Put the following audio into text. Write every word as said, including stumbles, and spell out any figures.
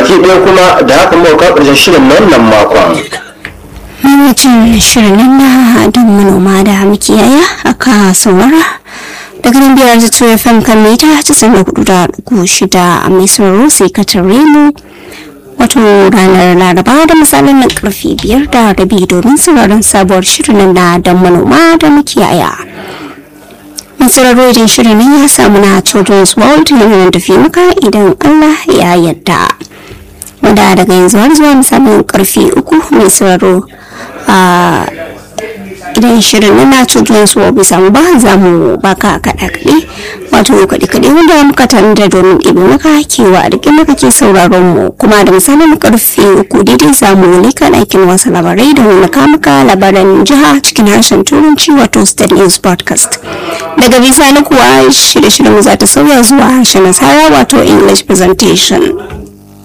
baki ɗaya kuma da haka muka kawo ƙarshen shirin wannan makon. Mamacin shirin na don manoma da makiyaya aka saurara daga nan biyar da tuwa fm kan mita casa'in da hudu da ɗigo shida a mai sauraro sai ka tare mu wato ranar laraba da misalin na karfe biyar da rabi domin sauraron sabuwar shirin na don manoma da makiyaya. Mai sauraro idan shirin ya samu na children's world yana tafi maka idan Allah ya yarda. Wanda daga yanzu har zuwa misalin karfe uku mai sauraro a idan shirin na children's world bai samu ba za mu baka kaɗe-kaɗe wato kaɗe-kaɗe wanda muka tanda domin ɗibi maka kewa da maka ke sauraron mu kuma da misalin karfe uku daidai za mu leka ɗakin wasu labarai da wani kamuka labaran jiha cikin harshen turanci wato state news podcast. Daga bisani kuwa shirye-shiryen za ta sauya zuwa harshen nasara wato english presentation.